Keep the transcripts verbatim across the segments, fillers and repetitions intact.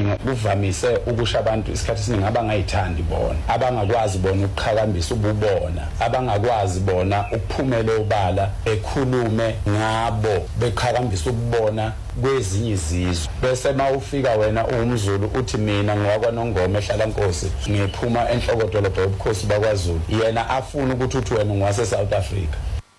esiningi kuvamise ukusha abantu isikhathi esiningi abangayithandi bona, abangakwazi bona ukuqhakambisa ububona, abangakwazi bona ukuphumela obala ekhulume ngabo beqhakambisa ububona kwezinye izizwe. Bese mawufika wena uMzulu uthi mina ngwakwaNongoma ehlala Nkosi ngiphuma enhlokodolobha yobukhosi bakwaZulu, yena afuna ukuthi uthi wena ngwase South Africa.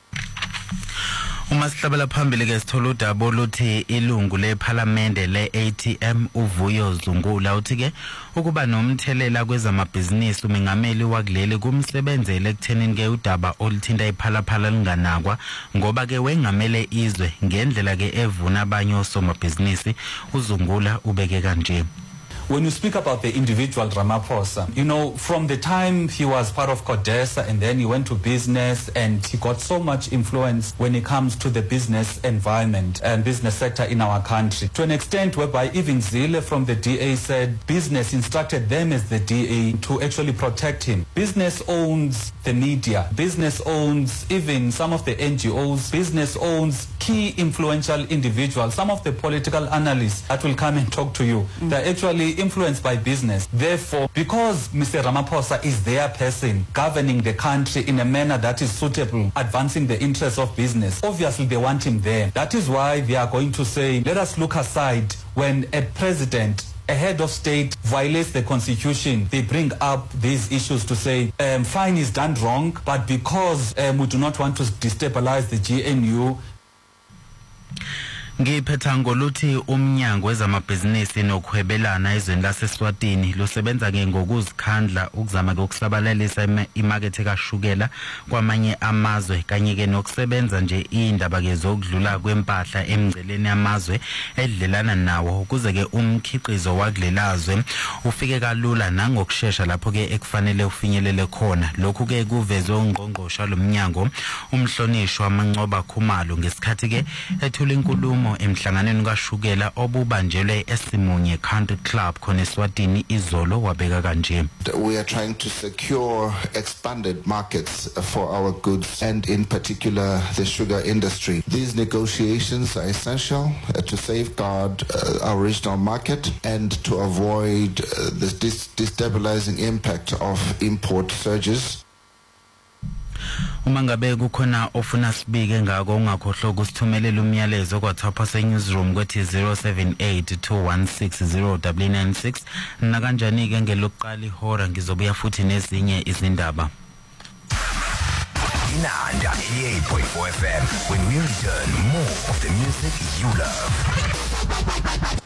Uma sihlabela phambili ke sithola udaba oluthi ilungu leParliament le-A T M uVuyo Zungula uthi ke ukuba nomthelela kwezamabhizinisi umengameli wakuleli kumsebenzele ekuthenini ke udaba oluthinta iphalaphala linganakwa ngoba ke wengamele izwe ngendlela ke evuna abanye osomabhizinisi. uZungula ubeke kanje. When you speak about the individual Ramaphosa, you know, from the time he was part of CODESA and then he went to business and he got so much influence when it comes to the business environment and business sector in our country, to an extent whereby even Zille from the D A said business instructed them as the D A to actually protect him. Business owns the media, business owns even some of the N G Os, business owns key influential individuals, some of the political analysts that will come and talk to you. Mm. They're actually influenced by business. Therefore, because Mister Ramaphosa is their person governing the country in a manner that is suitable, advancing the interests of business, obviously they want him there. That is why they are going to say, let us look aside when a president, a head of state violates the constitution. They bring up these issues to say, um, fine is done wrong, but because um, we do not want to destabilize the G N U. Ngiphetha ngoluthi umnyango wezamabhizinisi nokuhwebelana ezweni laseSwatini lusebenza ke ngokuzikhandla ukuzama ukusabalalisa imarket kashukela kwamanye amazwe kanye ke nokusebenza nje indaba ke zokudlula kwempahla emngceleni amazwe edlelana nawo ukuze ke umkhiqizo wakulelazwe ufike kalula nangokusheshsha lapho ke ekufanele ufinyelele khona. Lokhu ke kuvezwe ungqongqosha lomnyango umhlonishwa Mancoba Khumalo ngesikhathi ke ethula inkulumo emhlanganweni kashukela obubanjelwe eSimunye Country Club khona eSwatini izolo wabeka kanje. We are trying to secure expanded markets for our goods and in particular the sugar industry. These negotiations are essential uh, to safeguard uh, our regional market and to avoid uh, the dis- destabilizing impact of import surges. Uma ngabe kukhona ofuna sibike ngako ungakhohlwa ukusithumelela umyalezo kwaThapha se newsroom kwethi zero seven eight two one six zero nine nine six na kanjani ke ngelokuqala ihora ngizobuya futhi nezinye izindaba. Inanda eighty-eight point four F M. When we return, more of the music you love.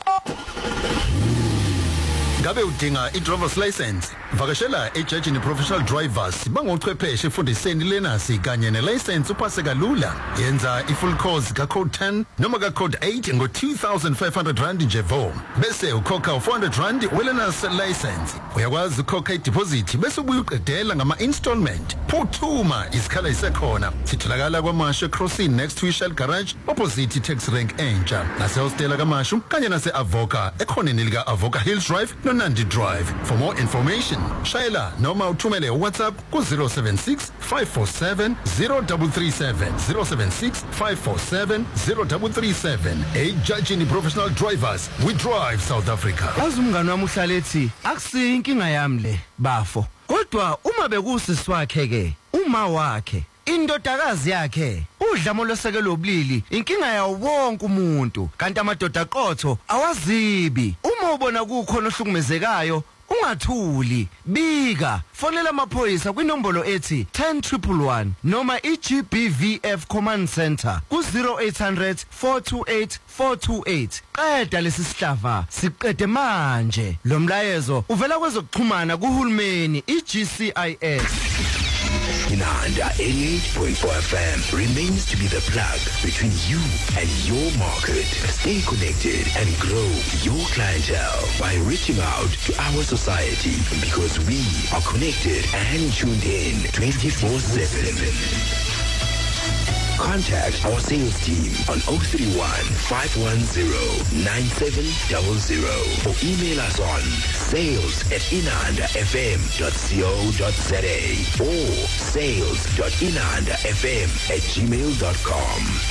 Ngabe udinga i-driver's license? Vakashela ejajini professional drivers bangochwepheshe efundiseni lenasi kanye ne-license uphase kalula. Yenza i-full course ka-code ten noma ka-code eight ngo two thousand five hundred rand nje vo. Bese ukhokha four hundred rand welenas license. Uyakwazi ukhokha i-deposit bese ubuye uqedela ngama-installment. Phuthuma isikhala isekhona. Sitholakala kwaMashu Crossing next to Shell Garage opposite tax rank entsha. Nase-hostela kaMashu kanye nase-Avoca ekhoneni lika-Avoca Hills Drive Nandi Drive. For more information, shayela noma uthumele WhatsApp ku zero seven six five four seven zero three three seven zero seven six five four seven zero three three seven. A judge in professional drivers, we drive South Africa. Azumngani wami uhlalethi akusi inkinga yami le bafo. Kodwa uma bekusisi wakhe ke, uma wakhe indodakazi yakhe udlamo losekelo obulili inkinga yawo wonke umuntu kanti amadoda aqotho awazibi. Uma ubona kukhona ohlukumezekayo ungathuli, bika, fonela amaphoyisa kwinombolo ethi ten one one one noma i-G B V F Command Center ku zero eight hundred four two eight four two eight. Qeda lesi sihlava siqede manje. Lo mlayezo uvela kwezokuxhumana kuhulumeni i-G C I S. Inanda eighty-eight point four F M remains to be the plug between you and your market. Stay connected and grow your clientele by reaching out to our society because we are connected and tuned in twenty-four seven. Contact our sales team on zero three one five one zero nine seven zero zero or email us on sales at inanda f m dot co dot za or sales dot inanda f m at gmail dot com.